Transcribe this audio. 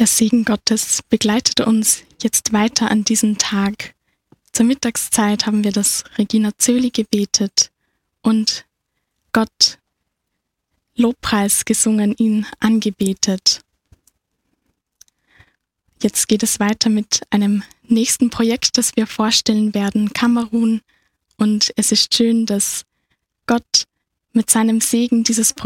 Der Segen Gottes begleitet uns jetzt weiter an diesem Tag. Zur Mittagszeit haben wir das Regina Coeli gebetet und Gott Lobpreis gesungen, ihn angebetet. Jetzt geht es weiter mit einem nächsten Projekt, das wir vorstellen werden, Kamerun. Und es ist schön, dass Gott mit seinem Segen dieses Projekt